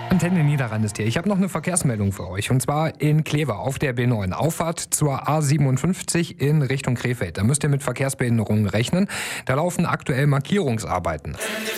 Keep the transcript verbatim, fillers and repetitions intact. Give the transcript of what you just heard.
Antenne Niederrhein ist hier. Ich habe noch eine Verkehrsmeldung für euch. Und zwar in Kleve auf der B neun. Auffahrt zur A siebenundfünfzig in Richtung Krefeld. Da müsst ihr mit Verkehrsbehinderungen rechnen. Da laufen aktuell Markierungsarbeiten.